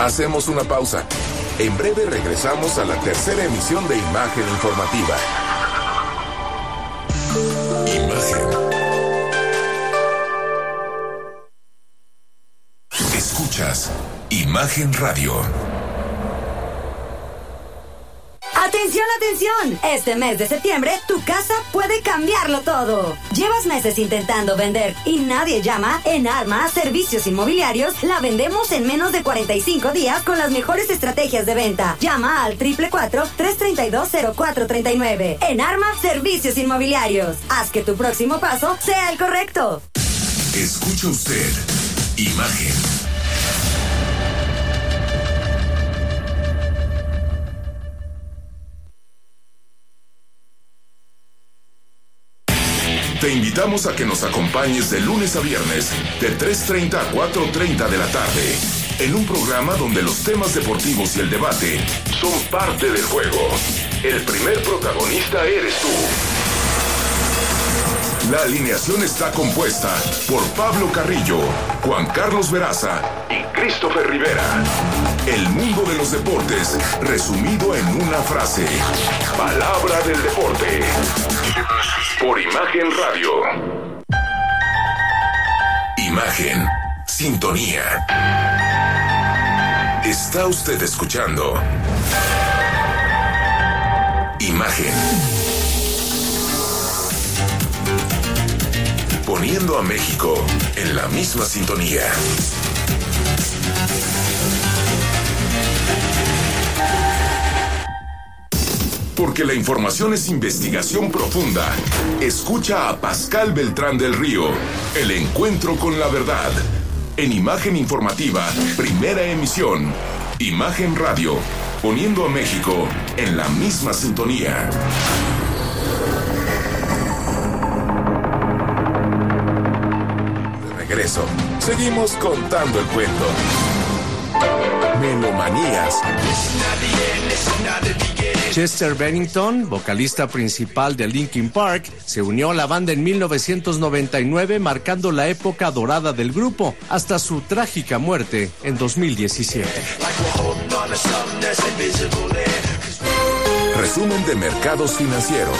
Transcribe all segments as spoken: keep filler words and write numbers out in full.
Hacemos una pausa. En breve regresamos a la tercera emisión de Imagen Informativa. Imagen. Escuchas Imagen Radio. ¡Atención, atención! Este mes de septiembre, tu casa puede cambiarlo todo. ¿Llevas meses intentando vender y nadie llama? En Arma Servicios Inmobiliarios la vendemos en menos de cuarenta y cinco días con las mejores estrategias de venta. Llama al cuatro cuatro cuatro, tres tres dos, cero cuatro tres nueve. En Arma Servicios Inmobiliarios. Haz que tu próximo paso sea el correcto. Escucha usted Imagen. Te invitamos a que nos acompañes de lunes a viernes, de tres treinta a cuatro treinta de la tarde, en un programa donde los temas deportivos y el debate son parte del juego. El primer protagonista eres tú. La alineación está compuesta por Pablo Carrillo, Juan Carlos Veraza y Christopher Rivera. El mundo de los deportes resumido en una frase. Palabra del deporte. Por Imagen Radio. Imagen. Sintonía. Está usted escuchando Imagen. Poniendo a México en la misma sintonía. Porque la información es investigación profunda. Escucha a Pascal Beltrán del Río. El encuentro con la verdad. En Imagen Informativa, primera emisión. Imagen Radio. Poniendo a México en la misma sintonía. De regreso. Seguimos contando el cuento. Melomanías. Chester Bennington, vocalista principal de Linkin Park, se unió a la banda en mil novecientos noventa y nueve, marcando la época dorada del grupo, hasta su trágica muerte en dos mil diecisiete. Resumen de mercados financieros.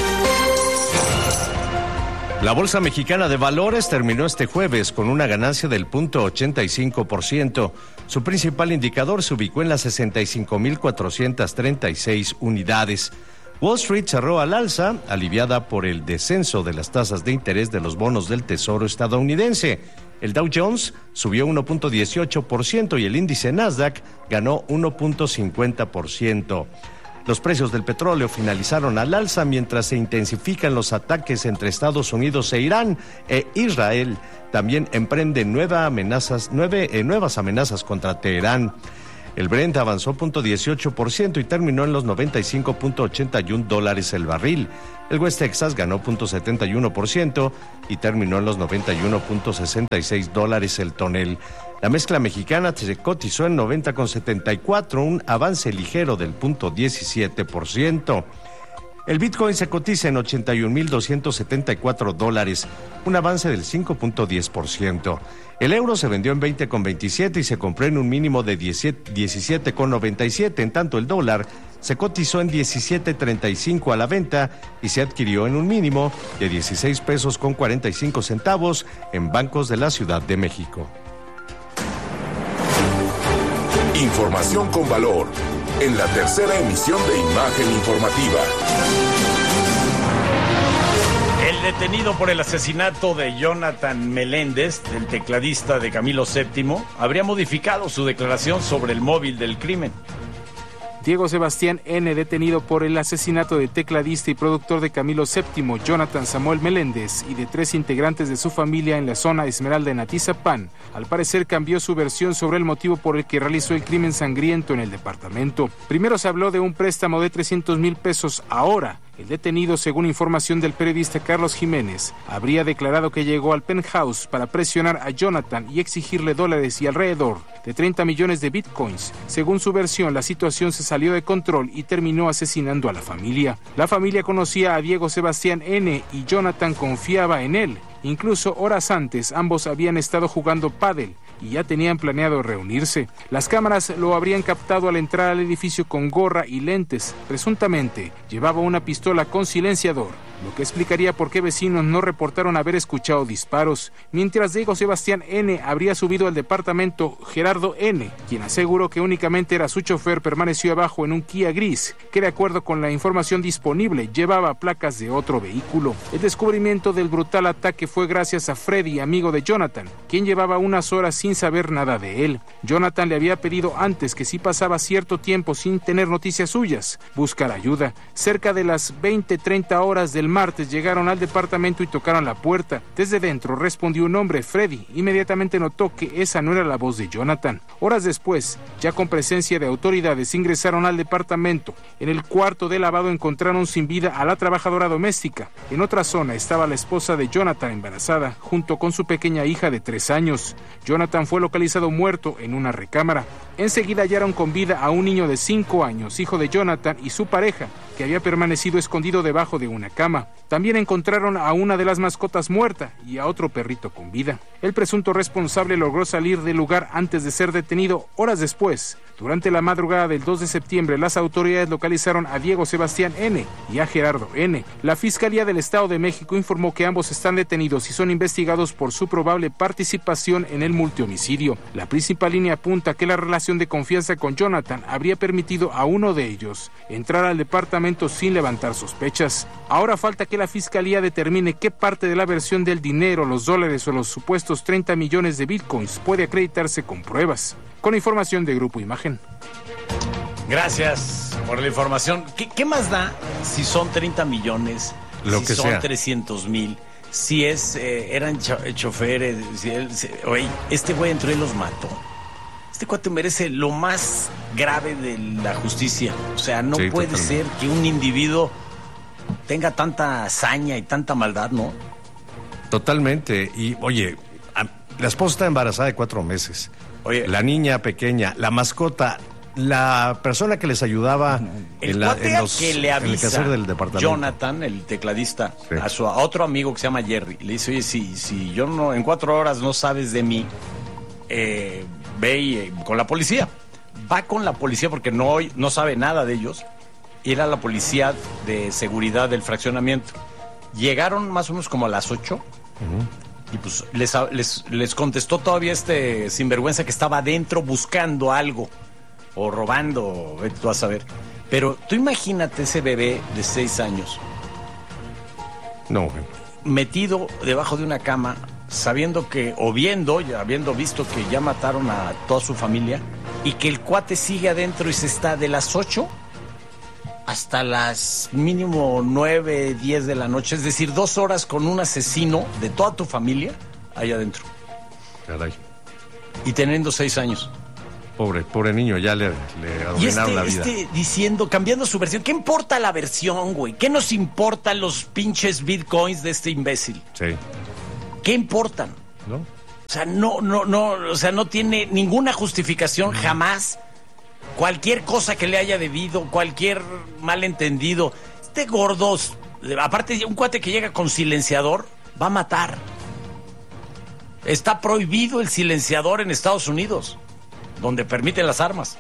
La Bolsa Mexicana de Valores terminó este jueves con una ganancia del cero punto ochenta y cinco por ciento. Su principal indicador se ubicó en las sesenta y cinco mil cuatrocientas treinta y seis unidades. Wall Street cerró al alza, aliviada por el descenso de las tasas de interés de los bonos del Tesoro estadounidense. El Dow Jones subió uno punto dieciocho por ciento y el índice Nasdaq ganó uno punto cincuenta por ciento. Los precios del petróleo finalizaron al alza mientras se intensifican los ataques entre Estados Unidos e Irán, e Israel también emprende nueva amenazas, nueve, eh, nuevas amenazas contra Teherán. El Brent avanzó cero punto dieciocho por ciento y terminó en los noventa y cinco punto ochenta y un dólares el barril. El West Texas ganó cero punto setenta y uno por ciento y terminó en los noventa y uno punto sesenta y seis dólares el tonel. La mezcla mexicana se cotizó en noventa con setenta y cuatro, un avance ligero del cero punto diecisiete por ciento. El Bitcoin se cotiza en ochenta y un mil doscientos setenta y cuatro dólares, un avance del cinco punto diez por ciento. El euro se vendió en veinte con veintisiete y se compró en un mínimo de diecisiete con noventa y siete, en tanto el dólar se cotizó en diecisiete treinta y cinco a la venta y se adquirió en un mínimo de dieciséis pesos con cuarenta y cinco centavos en bancos de la Ciudad de México. Información con valor en la tercera emisión de Imagen Informativa. El detenido por el asesinato de Jonathan Meléndez, del tecladista de Camilo séptimo, habría modificado su declaración sobre el móvil del crimen. Diego Sebastián N., detenido por el asesinato de tecladista y productor de Camilo séptimo, Jonathan Samuel Meléndez, y de tres integrantes de su familia en la zona Esmeralda en Atizapán, al parecer cambió su versión sobre el motivo por el que realizó el crimen sangriento en el departamento. Primero se habló de un préstamo de trescientos mil pesos. Ahora, el detenido, según información del periodista Carlos Jiménez, habría declarado que llegó al penthouse para presionar a Jonathan y exigirle dólares y alrededor de treinta millones de bitcoins. Según su versión, la situación se salió de control y terminó asesinando a la familia. La familia conocía a Diego Sebastián N. y Jonathan confiaba en él. Incluso horas antes, ambos habían estado jugando pádel y ya tenían planeado reunirse. Las cámaras lo habrían captado al entrar al edificio con gorra y lentes. Presuntamente llevaba una pistola con silenciador, lo que explicaría por qué vecinos no reportaron haber escuchado disparos. Mientras Diego Sebastián N. habría subido al departamento, Gerardo N., quien aseguró que únicamente era su chofer, permaneció abajo en un Kia gris, que de acuerdo con la información disponible llevaba placas de otro vehículo. El descubrimiento del brutal ataque fue gracias a Freddy, amigo de Jonathan, quien llevaba unas horas sin saber nada de él. Jonathan le había pedido antes que si pasaba cierto tiempo sin tener noticias suyas, buscar ayuda. Cerca de las veinte treinta horas del martes llegaron al departamento y tocaron la puerta. Desde dentro respondió un hombre, Freddy. Inmediatamente notó que esa no era la voz de Jonathan. Horas después, ya con presencia de autoridades, ingresaron al departamento. En el cuarto de lavado encontraron sin vida a la trabajadora doméstica. En otra zona estaba la esposa de Jonathan embarazada, junto con su pequeña hija de tres años. Jonathan fue localizado muerto en una recámara. Enseguida hallaron con vida a un niño de cinco años, hijo de Jonathan, y su pareja, que había permanecido escondido debajo de una cama. También encontraron a una de las mascotas muerta y a otro perrito con vida. El presunto responsable logró salir del lugar antes de ser detenido horas después. Durante la madrugada del dos de septiembre, las autoridades localizaron a Diego Sebastián N. y a Gerardo N. La Fiscalía del Estado de México informó que ambos están detenidos y son investigados por su probable participación en el multihomicidio. La principal línea apunta que la relación de confianza con Jonathan habría permitido a uno de ellos entrar al departamento sin levantar sospechas. Ahora falta que la Fiscalía determine qué parte de la versión del dinero, los dólares o los supuestos treinta millones de bitcoins puede acreditarse con pruebas. Con información de Grupo Imagen. Gracias por la información. ¿Qué, qué más da si son treinta millones, Lo si que son sea. trescientos mil, si es, eh, eran cho- choferes, si él, si- oye, este güey entró y los mató? Este cuate merece lo más grave de la justicia. O sea, no Sí, puede totalmente. ser que un individuo tenga tanta hazaña y tanta maldad, ¿no? Totalmente. Y, oye, a- la esposa está embarazada de cuatro meses. Oye, La niña pequeña, la mascota, la persona que les ayudaba el en, la, cuate en, los, que le en el avisa quehacer del departamento. Jonathan, el tecladista, Sí. a, su, a otro amigo que se llama Jerry, le dice, oye, si, si yo no en cuatro horas no sabes de mí, eh, ve y, eh, con la policía. Va con la policía porque no, no sabe nada de ellos. Era la policía de seguridad del fraccionamiento. Llegaron más o menos como a las ocho. Y pues les, les, les contestó todavía este sinvergüenza que estaba adentro buscando algo. O robando, vete tú a saber. Pero tú imagínate ese bebé de seis años No, güey. metido debajo de una cama, sabiendo que, o viendo, ya habiendo visto que ya mataron a toda su familia, y que el cuate sigue adentro y se está de las ocho hasta las mínimo nueve, diez de la noche, es decir, dos horas con un asesino de toda tu familia ahí adentro, Caray. y teniendo seis años. Pobre, pobre niño, ya le, le Y arruinaron este, la vida. este diciendo, cambiando su versión, ¿qué importa la versión, güey? ¿Qué nos importan los pinches bitcoins de este imbécil? Sí, ¿Qué importan? ¿no? O sea, no, no, no, o sea, no tiene ninguna justificación jamás. Cualquier cosa que le haya debido, cualquier malentendido. Este gordos, aparte un cuate que llega con silenciador, va a matar. Está prohibido el silenciador en Estados Unidos, donde permiten las armas.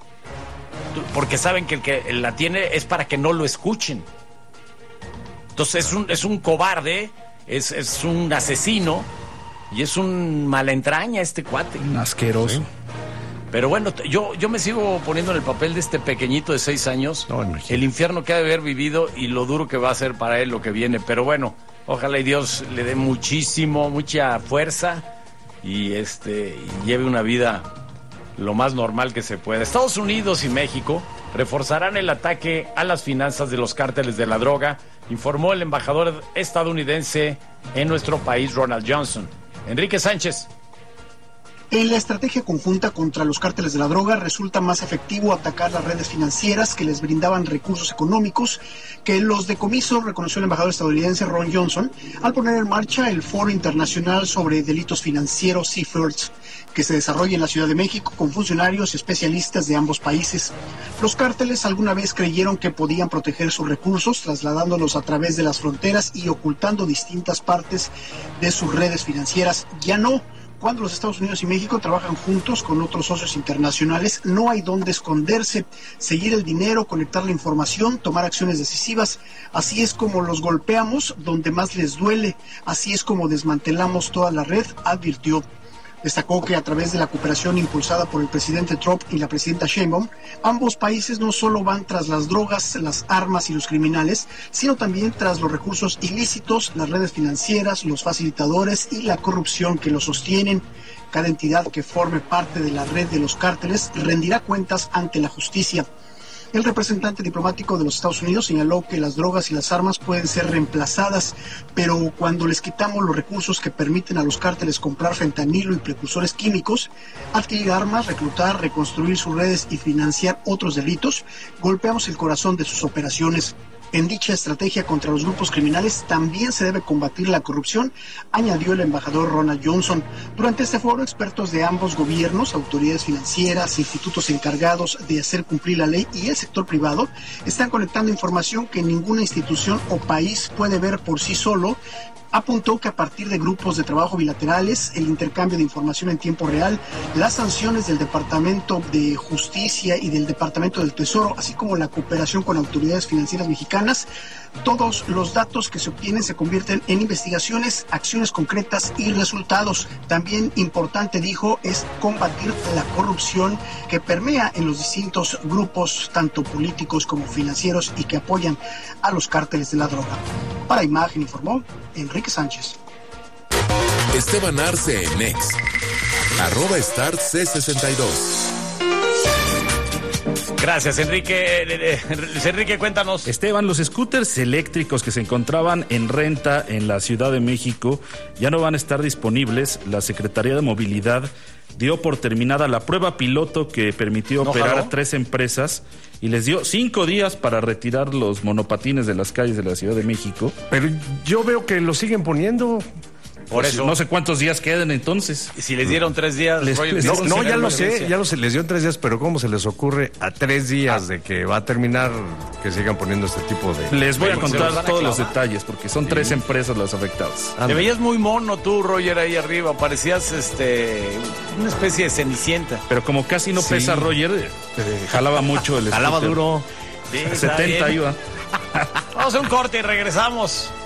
Porque saben que el que la tiene es para que no lo escuchen. Entonces es un, es un cobarde, es, es un asesino y es un malentraña este cuate. Asqueroso. Sí. Pero bueno, t- yo, yo me sigo poniendo en el papel de este pequeñito de seis años, No, imagínate. el infierno que ha de haber vivido y lo duro que va a ser para él lo que viene. Pero bueno, ojalá y Dios le dé muchísimo, mucha fuerza y este y lleve una vida lo más normal que se pueda. Estados Unidos y México reforzarán el ataque a las finanzas de los cárteles de la droga, informó el embajador estadounidense en nuestro país, Ronald Johnson. Enrique Sánchez. En la estrategia conjunta contra los cárteles de la droga resulta más efectivo atacar las redes financieras que les brindaban recursos económicos que los decomisos, reconoció el embajador estadounidense Ron Johnson, al poner en marcha el Foro Internacional sobre Delitos Financieros C F I R T S, que se desarrolla en la Ciudad de México con funcionarios y especialistas de ambos países. Los cárteles alguna vez creyeron que podían proteger sus recursos trasladándolos a través de las fronteras y ocultando distintas partes de sus redes financieras. Ya no. cuando los Estados Unidos y México trabajan juntos con otros socios internacionales, no hay dónde esconderse, seguir el dinero, conectar la información, tomar acciones decisivas. Así es como los golpeamos donde más les duele, así es como desmantelamos toda la red, advirtió. Destacó que a través de la cooperación impulsada por el presidente Trump y la presidenta Sheinbaum, ambos países no solo van tras las drogas, las armas y los criminales, sino también tras los recursos ilícitos, las redes financieras, los facilitadores y la corrupción que los sostienen. Cada entidad que forme parte de la red de los cárteles rendirá cuentas ante la justicia. El representante diplomático de los Estados Unidos señaló que las drogas y las armas pueden ser reemplazadas, pero cuando les quitamos los recursos que permiten a los cárteles comprar fentanilo y precursores químicos, adquirir armas, reclutar, reconstruir sus redes y financiar otros delitos, golpeamos el corazón de sus operaciones. En dicha estrategia contra los grupos criminales también se debe combatir la corrupción, añadió el embajador Ronald Johnson. Durante este foro, expertos de ambos gobiernos, autoridades financieras, institutos encargados de hacer cumplir la ley y el sector privado están conectando información que ninguna institución o país puede ver por sí solo. Apuntó que a partir de grupos de trabajo bilaterales, el intercambio de información en tiempo real, las sanciones del Departamento de Justicia y del Departamento del Tesoro, así como la cooperación con autoridades financieras mexicanas, todos los datos que se obtienen se convierten en investigaciones, acciones concretas y resultados. También importante, dijo, es combatir la corrupción que permea en los distintos grupos, tanto políticos como financieros, y que apoyan a los cárteles de la droga. Para Imagen informó Enrique Sánchez. Esteban Arce en X, arroba Star C sesenta y dos. Gracias, Enrique. Enrique, cuéntanos. Esteban, los scooters eléctricos que se encontraban en renta en la Ciudad de México ya no van a estar disponibles. La Secretaría de Movilidad dio por terminada la prueba piloto que permitió ¿No operar jaló? a tres empresas y les dio cinco días para retirar los monopatines de las calles de la Ciudad de México. Pero yo veo que lo siguen poniendo. Por Pues eso. no sé cuántos días queden entonces. Si les dieron tres días, Les- Roger, les- No, ¿cómo no, será ya la lo sé, evidencia? ya lo sé, les dio en tres días, pero ¿cómo se les ocurre a tres días de que va a terminar que sigan poniendo este tipo de... Les voy a Pero se los contar van a todos los clavar. detalles porque son tres empresas las afectadas. Anda. Te veías muy mono tú, Roger, ahí arriba. Parecías este una especie de cenicienta. Pero como casi no Sí. pesa Roger, eh, jalaba mucho el Jalaba scooter. duro. Sí, está setenta bien. iba. Vamos a un corte y regresamos.